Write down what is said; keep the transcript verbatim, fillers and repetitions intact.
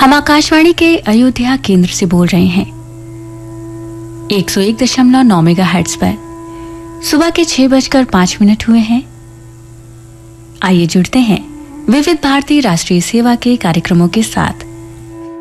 हम आकाशवाणी के अयोध्या केंद्र से बोल रहे हैं एक सौ एक दशमलव नौ मेगा हर्ट्ज पर। सुबह के छह बजकर पांच मिनट हुए हैं। आइए जुड़ते हैं विविध भारती राष्ट्रीय सेवा के कार्यक्रमों के साथ।